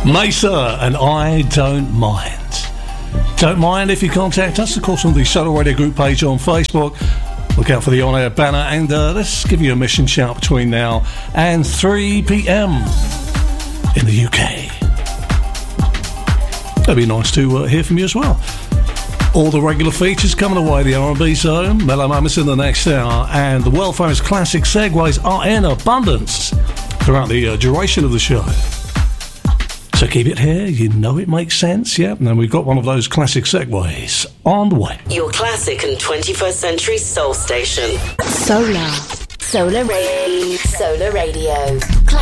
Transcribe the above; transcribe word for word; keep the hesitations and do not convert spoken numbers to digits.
Mesa and I Don't Mind. Don't mind if you contact us, of course, on the Solar Radio Group page on Facebook. Look out for the on-air banner, and uh, let's give you a mission shout between now and three p.m. in the U K. That'd be nice to uh, hear from you as well. All the regular features coming away, the R and B Zone, Mellow Moments in the next hour, and the world-famous classic segues are in abundance throughout the uh, duration of the show. So keep it here, you know it makes sense, yeah? And we've got one of those classic segues on the way. Your classic and twenty-first century soul station. Solar. Solar Radio. Solar Radio. Classic.